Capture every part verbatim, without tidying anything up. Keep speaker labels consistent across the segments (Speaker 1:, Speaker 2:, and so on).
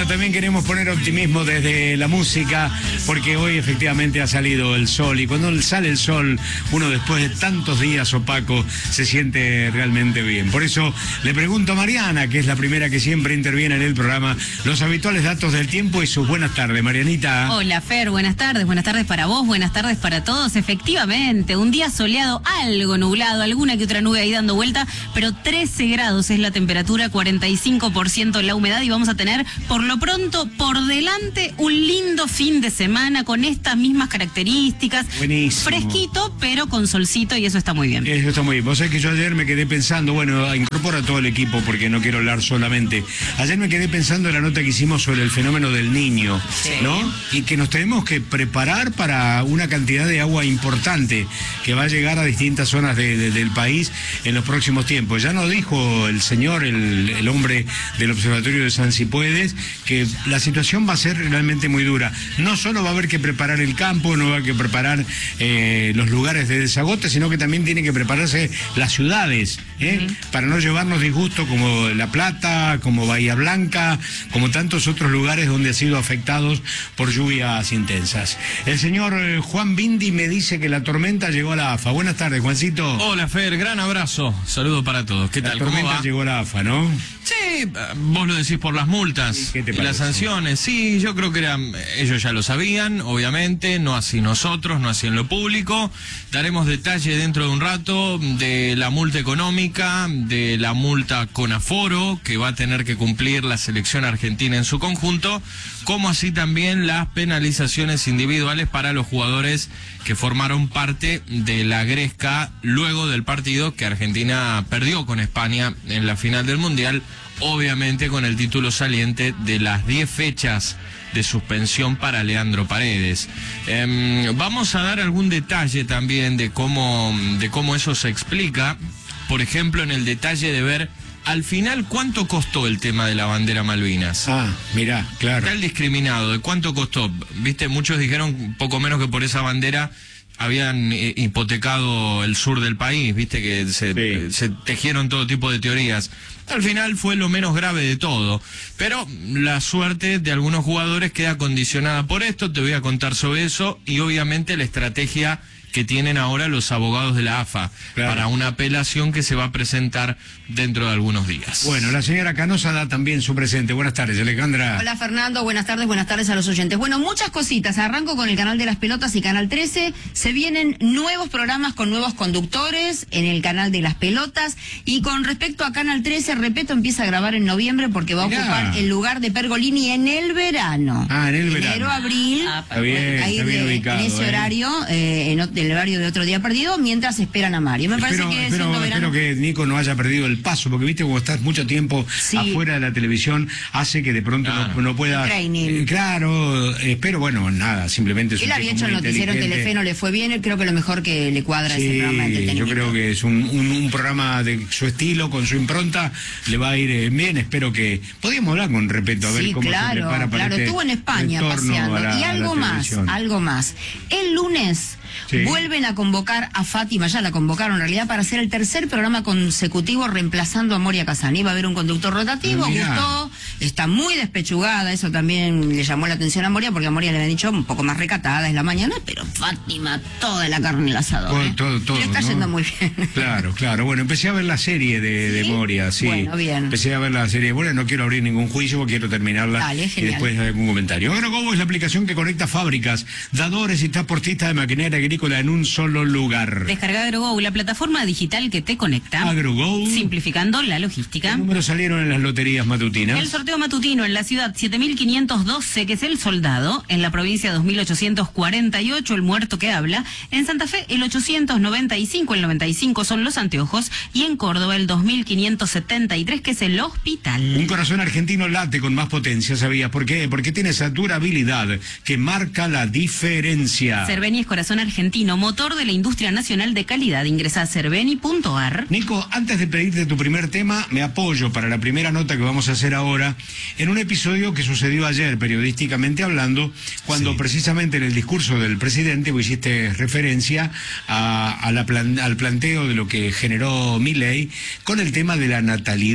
Speaker 1: también queremos poner optimismo desde la música, porque hoy efectivamente ha salido el sol, y cuando sale el sol, uno después de tantos días opaco se siente realmente bien. Por eso le pregunto a Mariana, que es la primera que siempre interviene en el programa, los habituales datos del tiempo y sus buenas tardes. Marianita.
Speaker 2: Hola, Fer, buenas tardes, buenas tardes para vos, buenas tardes para todos. Efectivamente, un día soleado, algo nublado, alguna que otra nube ahí dando vuelta, pero trece grados es la temperatura, cuarenta y cinco por ciento la humedad, y vamos a tener por lo pronto por delante un lindo fin de semana con estas mismas características.
Speaker 1: Buenísimo.
Speaker 2: Fresquito, pero con solcito, y eso está muy bien.
Speaker 1: Eso está muy bien. Vos sabés que yo ayer me quedé pensando, bueno, incorpora todo el equipo porque no quiero hablar solamente. Ayer me quedé pensando en la nota que hicimos sobre el fenómeno del Niño, sí, ¿no? Y que nos tenemos que preparar para una cantidad de agua importante que va a llegar a distintas zonas de, de, del país en los próximos tiempos. Ya nos dijo el señor, el, el hombre del Observatorio de San Cipuedes, que la situación va a ser realmente muy dura. No solo va a haber que preparar el campo, no va a haber que preparar eh, los lugares de desagote, sino que también tienen que prepararse las ciudades, ¿eh? Uh-huh. Para no llevarnos disgustos como La Plata, como Bahía Blanca, como tantos otros lugares donde han sido afectados por lluvias intensas. El señor eh, Juan Bindi me dice que la tormenta llegó a la AFA. Buenas tardes, Juancito.
Speaker 3: Hola, Fer, gran abrazo. Saludo para todos. ¿Qué
Speaker 1: la
Speaker 3: tal?
Speaker 1: La tormenta
Speaker 3: ¿Cómo va?
Speaker 1: Llegó a la AFA, ¿no?
Speaker 3: Sí, vos lo decís por las multas
Speaker 1: ¿Qué te
Speaker 3: y
Speaker 1: parece?
Speaker 3: las sanciones. Sí, yo creo que eran, ellos ya lo sabían, obviamente, no así nosotros, no así en lo público. Daremos detalle dentro de un rato de la multa económica, de la multa con aforo que va a tener que cumplir la selección argentina en su conjunto, como así también las penalizaciones individuales para los jugadores que formaron parte de la gresca luego del partido que Argentina perdió con España en la final del Mundial, obviamente con el título saliente de las diez fechas de suspensión para Leandro Paredes. Eh, vamos a dar algún detalle también de cómo, de cómo eso se explica, por ejemplo, en el detalle de ver al final cuánto costó el tema de la bandera Malvinas.
Speaker 1: Ah, mirá, claro.
Speaker 3: Está el discriminado, ¿de cuánto costó? Viste, muchos dijeron poco menos que por esa bandera habían eh, hipotecado el sur del país, viste que se, sí. eh, se tejieron todo tipo de teorías. Al final fue lo menos grave de todo, pero la suerte de algunos jugadores queda condicionada por esto. Te voy a contar sobre eso y obviamente la estrategia que tienen ahora los abogados de la AFA, claro, para una apelación que se va a presentar dentro de algunos días.
Speaker 1: Bueno, la señora Canosa da también su presente. Buenas tardes, Alejandra.
Speaker 4: Hola, Fernando, buenas tardes, buenas tardes a los oyentes. Bueno, muchas cositas. Arranco con el Canal de las Pelotas y Canal trece. Se vienen nuevos programas con nuevos conductores en el Canal de las Pelotas. Y con respecto a Canal trece, Repeto empieza a grabar en noviembre porque va
Speaker 1: Mirá.
Speaker 4: a ocupar el lugar de Pergolini en el verano.
Speaker 1: Ah, en el verano.
Speaker 4: Enero, abril.
Speaker 2: Ah,
Speaker 1: está bien,
Speaker 4: ahí
Speaker 1: está bien
Speaker 4: de,
Speaker 1: ubicado,
Speaker 4: en ese
Speaker 1: eh.
Speaker 4: horario, eh, en el horario de Otro Día Perdido, mientras esperan a Mario. Me
Speaker 1: espero,
Speaker 4: parece que
Speaker 1: espero,
Speaker 4: siendo verano...
Speaker 1: espero que Nico no haya perdido el paso, porque viste como estás mucho tiempo sí. afuera de la televisión, hace que de pronto
Speaker 3: claro.
Speaker 1: no, no pueda... Eh, claro, espero, bueno, nada, simplemente... Es
Speaker 4: Él había hecho el noticiero en Telefe, no le fue bien, creo que lo mejor que le cuadra
Speaker 1: sí,
Speaker 4: ese programa de entretenimiento.
Speaker 1: Yo creo que es un, un, un programa de su estilo, con su impronta, le va a ir eh, bien, espero que... Podríamos hablar con Repeto, a ver
Speaker 4: sí,
Speaker 1: cómo
Speaker 4: claro,
Speaker 1: se prepara para
Speaker 4: claro,
Speaker 1: este
Speaker 4: estuvo en España paseando.
Speaker 1: la,
Speaker 4: y algo más, algo más. El lunes... Sí. Vuelven a convocar a Fátima, ya la convocaron en realidad, para hacer el tercer programa consecutivo reemplazando a Moria Kazan. Iba a haber un conductor rotativo,
Speaker 1: Mirá.
Speaker 4: gustó, está muy despechugada, eso también le llamó la atención a Moria, porque a Moria le habían dicho un poco más recatada, es la mañana, pero Fátima, toda la carne en el asador.
Speaker 1: Todo,
Speaker 4: ¿eh?
Speaker 1: todo, todo,
Speaker 4: le está
Speaker 1: ¿no?
Speaker 4: yendo muy bien.
Speaker 1: Claro, claro. Bueno, empecé a ver la serie de, de
Speaker 4: ¿Sí?
Speaker 1: Moria, sí.
Speaker 4: Bueno, bien.
Speaker 1: Empecé a ver la serie de Moria, no quiero abrir ningún juicio, quiero terminarla.
Speaker 4: Dale,
Speaker 1: y
Speaker 4: genial.
Speaker 1: después algún comentario. AgroGo es la aplicación que conecta fábricas, dadores y transportistas de maquinaria agrícola en un solo lugar.
Speaker 2: Descarga AgroGo, la plataforma digital que te conecta.
Speaker 1: AgroGo.
Speaker 2: Simplificando la logística.
Speaker 1: ¿Qué números salieron en las loterías matutinas?
Speaker 2: El sorteo matutino en la ciudad siete mil quinientos doce, que es el soldado. En la provincia dos mil ochocientos cuarenta y ocho, el muerto que habla. En Santa Fe el ochocientos noventa y cinco, el noventa y cinco son los anteojos. Y en Córdoba el dos mil quinientos setenta y tres, que es el hospital.
Speaker 1: Un corazón argentino late con más potencia, ¿sabías por qué? Porque tiene esa durabilidad que marca la diferencia.
Speaker 2: Cerveni es corazón argentino, motor de la industria nacional de calidad. Ingresa a cerveni punto a r.
Speaker 1: Nico, antes de pedirte tu primer tema, me apoyo para la primera nota que vamos a hacer ahora en un episodio que sucedió ayer, periodísticamente hablando, cuando sí. precisamente en el discurso del presidente vos hiciste referencia a, a la plan, al planteo de lo que generó Milei con el tema de la natalidad.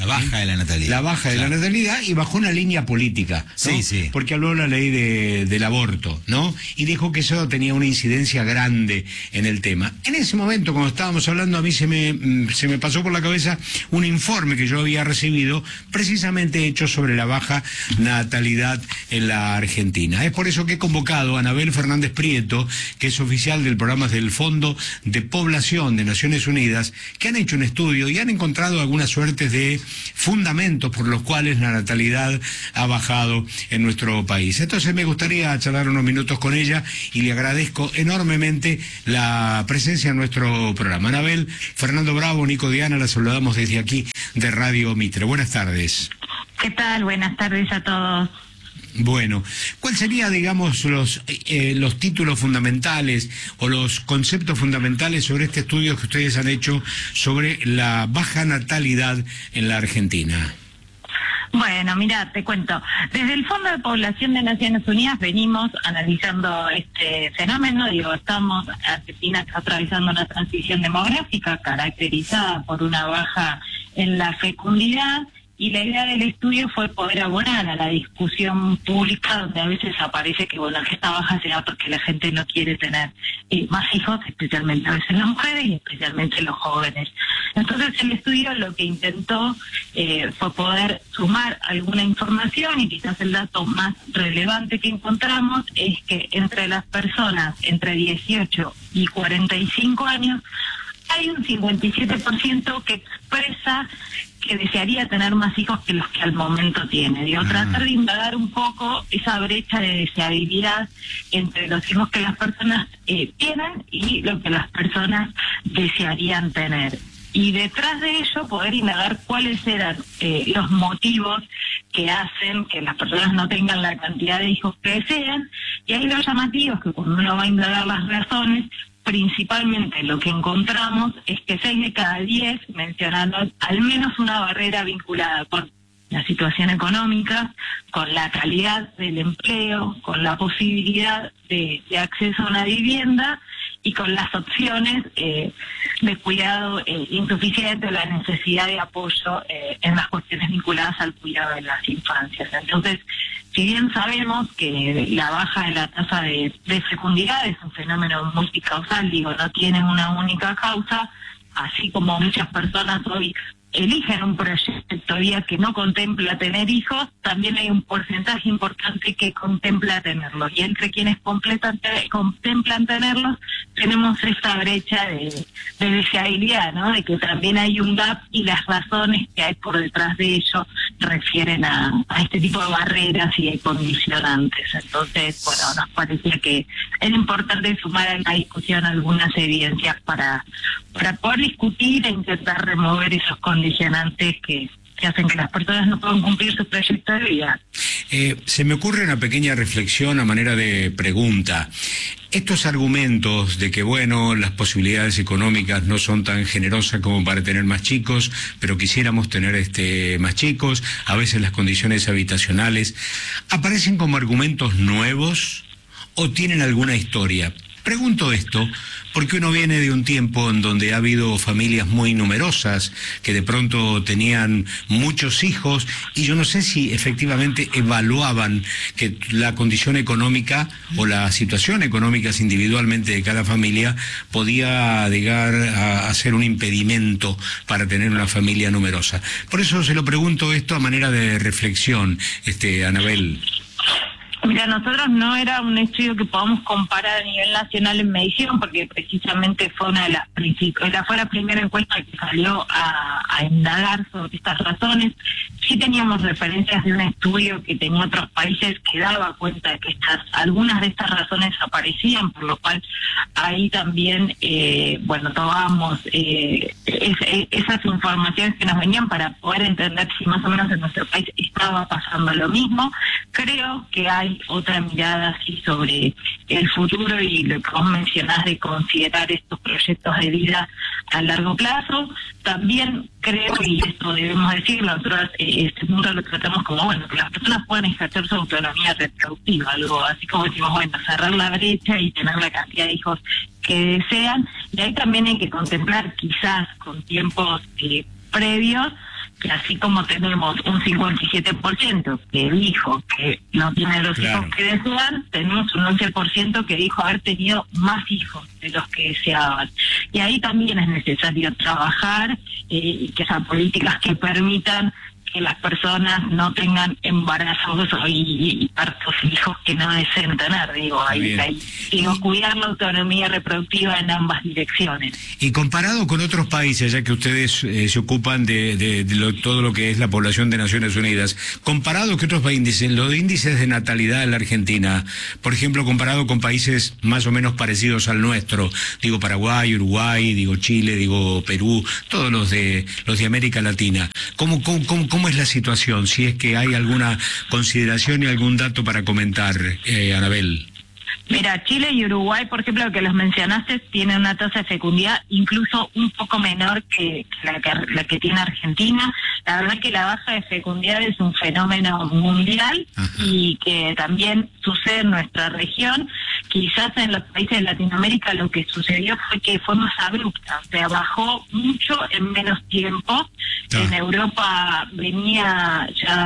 Speaker 5: La baja de la natalidad.
Speaker 1: La baja de
Speaker 5: claro.
Speaker 1: la natalidad y bajo una línea política, ¿no?
Speaker 5: Sí, sí.
Speaker 1: Porque habló la ley de, del aborto, ¿no? Y dijo que eso tenía una incidencia grande en el tema. En ese momento, cuando estábamos hablando, a mí se me, se me pasó por la cabeza un informe que yo había recibido, precisamente hecho sobre la baja natalidad en la Argentina. Es por eso que he convocado a Anabel Fernández Prieto, que es oficial del programa del Fondo de Población de Naciones Unidas, que han hecho un estudio y han encontrado algunas suertes de fundamentos por los cuales la natalidad ha bajado en nuestro país. Entonces me gustaría charlar unos minutos con ella y le agradezco enormemente la presencia en nuestro programa. Anabel, Fernando Bravo, Nico Diana, la saludamos desde aquí de Radio Mitre. Buenas tardes.
Speaker 6: ¿Qué tal? Buenas tardes a todos.
Speaker 1: Bueno, ¿cuál sería, digamos, los eh, los títulos fundamentales o los conceptos fundamentales sobre este estudio que ustedes han hecho sobre la baja natalidad en la Argentina?
Speaker 6: Bueno, mira, te cuento. Desde el Fondo de Población de Naciones Unidas venimos analizando este fenómeno. Digo, estamos, Argentina está atravesando una transición demográfica caracterizada por una baja en la fecundidad. Y la idea del estudio fue poder abonar a la discusión pública, donde a veces aparece que, bueno, que esta baja sea porque la gente no quiere tener eh, más hijos, especialmente a veces las mujeres y especialmente los jóvenes. Entonces el estudio lo que intentó eh, fue poder sumar alguna información, y quizás el dato más relevante que encontramos es que entre las personas entre dieciocho y cuarenta y cinco años hay un cincuenta y siete por ciento que expresa que desearía tener más hijos que los que al momento tiene. Digo, tratar de indagar un poco esa brecha de deseabilidad entre los hijos que las personas eh, tienen y lo que las personas desearían tener. Y detrás de ello poder indagar cuáles eran eh, los motivos que hacen que las personas no tengan la cantidad de hijos que desean. Y ahí lo llamativo es que cuando uno va a indagar las razones, principalmente lo que encontramos es que seis de cada diez mencionaron al menos una barrera vinculada con la situación económica, con la calidad del empleo, con la posibilidad de, de acceso a una vivienda y con las opciones eh, de cuidado eh, insuficiente, la necesidad de apoyo eh, en las cuestiones vinculadas al cuidado de las infancias. Entonces, si bien sabemos que la baja de la tasa de, de fecundidad es un fenómeno multicausal, digo, no tiene una única causa, así como muchas personas hoy eligen un proyecto vía que no contempla tener hijos, también hay un porcentaje importante que contempla tenerlos. Y entre quienes completan, contemplan tenerlos, tenemos esta brecha de, de deseabilidad, ¿no? De que también hay un gap y las razones que hay por detrás de ello refieren a, a este tipo de barreras y de condicionantes. Entonces, bueno, nos parecía que era importante sumar a la discusión algunas evidencias para, para poder discutir e intentar remover esos condicionantes condicionantes que, que hacen que las personas no puedan cumplir su proyecto de vida.
Speaker 1: Eh, se me ocurre una pequeña reflexión a manera de pregunta. Estos argumentos de que, bueno, las posibilidades económicas no son tan generosas como para tener más chicos, pero quisiéramos tener este más chicos, a veces las condiciones habitacionales, ¿aparecen como argumentos nuevos o tienen alguna historia? Pregunto esto porque uno viene de un tiempo en donde ha habido familias muy numerosas que de pronto tenían muchos hijos y yo no sé si efectivamente evaluaban que la condición económica o las situaciones económicas individualmente de cada familia podía llegar a, a ser un impedimento para tener una familia numerosa. Por eso se lo pregunto esto a manera de reflexión, este, Anabel.
Speaker 6: Mira, nosotros no era un estudio que podamos comparar a nivel nacional en medición, porque precisamente fue una de las principales, fue la primera encuesta que salió a, a indagar sobre estas razones. Sí teníamos referencias de un estudio que tenía otros países que daba cuenta de que estas, algunas de estas razones aparecían, por lo cual ahí también, eh, bueno, tomábamos eh, es, es, esas informaciones que nos venían para poder entender si más o menos en nuestro país estaba pasando lo mismo. Creo que hay otra mirada así sobre el futuro y lo que vos mencionás de considerar estos proyectos de vida a largo plazo. También creo, y esto debemos decirlo, nosotros eh, este punto lo tratamos como, bueno, que las personas puedan ejercer su autonomía reproductiva, algo así como decimos, bueno, cerrar la brecha y tener la cantidad de hijos que desean. Y ahí también hay que contemplar, quizás con tiempos eh, previos, que así como tenemos un cincuenta y siete por ciento que dijo que no tiene los
Speaker 1: Claro.
Speaker 6: hijos que desean, tenemos un once por ciento que dijo haber tenido más hijos de los que deseaban. Y ahí también es necesario trabajar eh, y que sean políticas que permitan que las personas no tengan embarazos y, y partos hijos que no deseen tener. Digo, hay,
Speaker 1: Bien.
Speaker 6: hay, digo, cuidar la autonomía reproductiva en ambas direcciones.
Speaker 1: Y comparado con otros países, ya que ustedes eh, se ocupan de, de, de lo- todo lo que es la población de Naciones Unidas, comparado con otros índices, los índices de natalidad en la Argentina, por ejemplo, comparado con países más o menos parecidos al nuestro, digo Paraguay, Uruguay, digo Chile, digo Perú, todos los de los de América Latina, ¿cómo, cómo, cómo, cómo es la situación? Si es que hay alguna consideración y algún dato para comentar, eh, Anabel.
Speaker 6: Mira, Chile y Uruguay, por ejemplo, que los mencionaste, tienen una tasa de fecundidad incluso un poco menor que la que, la que tiene Argentina. La verdad que la baja de fecundidad es un fenómeno mundial. Ajá. Y que también sucede en nuestra región. Quizás en los países de Latinoamérica lo que sucedió fue que fue más abrupta, o sea, bajó mucho en menos tiempo. Ah. En Europa venía ya